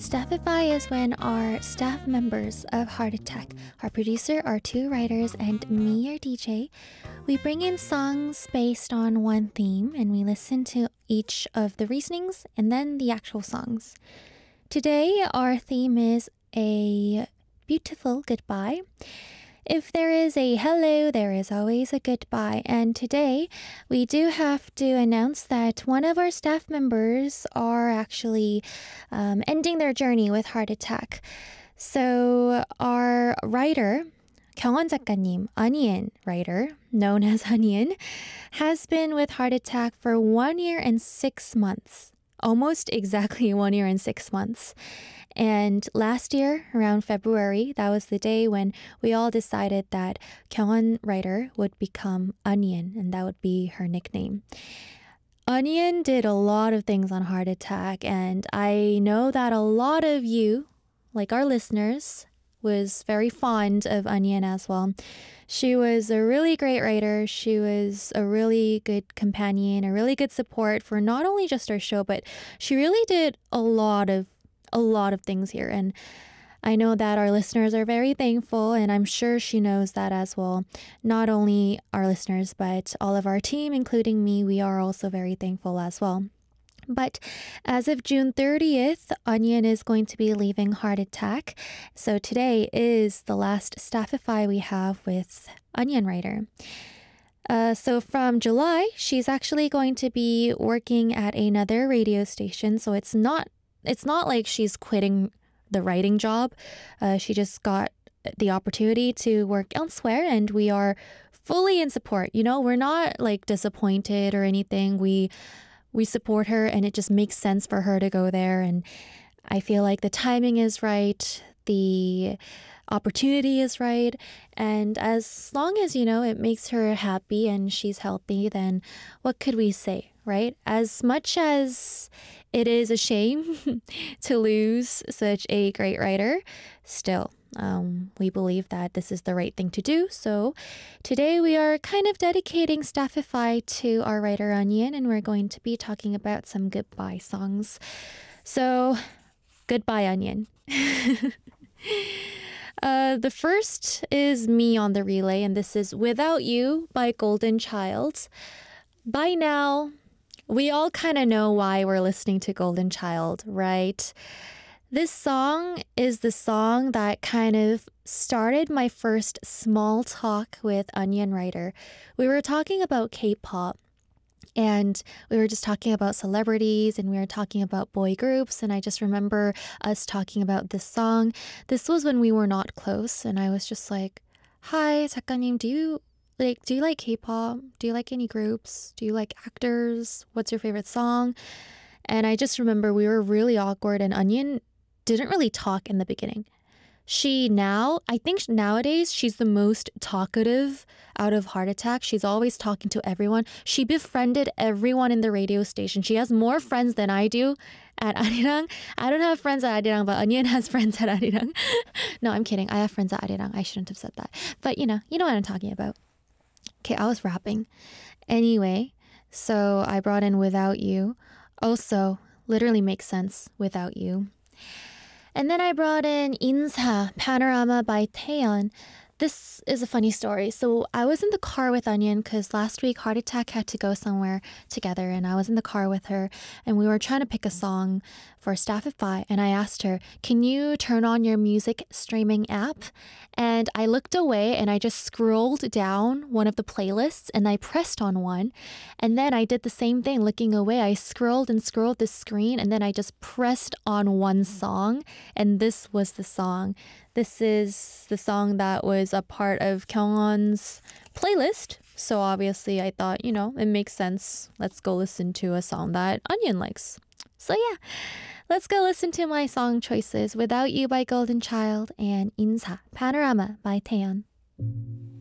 Staffify is when our staff members of Heart Attack, our producer, our two writers, and me, your DJ, we bring in songs based on one theme and we listen to each of the reasonings and then the actual songs. Today, our theme is a beautiful goodbye. If there is a hello, there is always a goodbye. And today, we do have to announce that one of our staff members are actually ending their journey with heart attack. So our writer, 경원 작가님, Onion writer, known as Onion, has been with heart attack for 1 year and 6 months. Almost exactly 1 year and 6 months. And last year, around February, that was the day when we all decided that 경원 writer would become Onion, and that would be her nickname. Onion did a lot of things on heart attack, and I know that a lot of you, like our listeners, was very fond of Onion as well. She was a really great writer. She was a really good companion, a really good support for not only just our show, but she really did a lot of things here. And I know that our listeners are very thankful, and I'm sure she knows that as well. Not only our listeners, but all of our team, including me, we are also very thankful as well. But as of June 30th, Onion is going to be leaving Heart Attack. So today is the last Staffify we have with Onion writer. So from July, she's actually going to be working at another radio station. So it's not like she's quitting the writing job. She just got the opportunity to work elsewhere, and we are fully in support. You know, we're not like disappointed or anything. We support her, and it just makes sense for her to go there. And I feel like the timing is right. The opportunity is right. And as long as, you know, it makes her happy and she's healthy, then what could we say, right? As much as it is a shame to lose such a great writer, still, we believe that this is the right thing to do. So today we are kind of dedicating Staffify to our writer Onion, and we're going to be talking about some goodbye songs. So goodbye, Onion. The first is me on the relay, and this is Without You by Golden Child. By now, we all kind of know why we're listening to Golden Child, right? This song is the song that kind of started my first small talk with Onion writer. We were talking about K-pop, and we were just talking about celebrities, and we were talking about boy groups, and I just remember us talking about this song. This was when we were not close, and I was just like, "Hi, 작가님, do you like K-pop? Do you like any groups? Do you like actors? What's your favorite song?" And I just remember we were really awkward, and Onion didn't really talk in the beginning. I think nowadays she's the most talkative out of Heart Attack. She's always talking to everyone. She befriended everyone in the radio station. She has more friends than I do at Arirang. I don't have friends at Arirang, but Onion has friends at Arirang. No, I'm kidding. I have friends at Arirang. I shouldn't have said that. But you know what I'm talking about. Okay, I was rapping. Anyway, so I brought in Without You. Also, literally makes sense, Without You. And then I brought in 인사, Panorama by Taeyeon. This is a funny story. So I was in the car with Onion because last week Heart Attack had to go somewhere together, and I was in the car with her, and we were trying to pick a song for Staffify, and I asked her, "Can you turn on your music streaming app?" And I looked away and I just scrolled down one of the playlists and I pressed on one, and then I did the same thing, looking away. I scrolled and scrolled the screen, and then I just pressed on one song, and this was the song. This is the song that was a part of Kyungwon's playlist. So obviously I thought, you know, it makes sense. Let's go listen to a song that Onion likes. So yeah, let's go listen to my song choices. Without You by Golden Child and 인사, Panorama by Taeyeon.